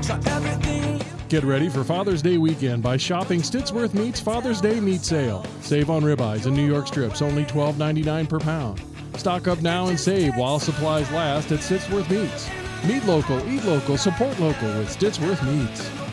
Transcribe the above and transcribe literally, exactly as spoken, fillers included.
Get ready for Father's Day weekend by shopping Stittsworth Meats Father's Day Meat Sale. Save on ribeyes and New York strips, only twelve ninety-nine per pound. Stock up now and save while supplies last at Stittsworth Meats. Meet local, eat local, support local with Stittsworth Meats.